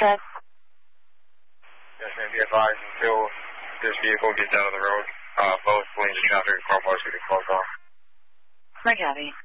said. Yes, ma'am. Be advised until this vehicle gets out of the road, both lanes of traffic and car parts will be closed off. My copy.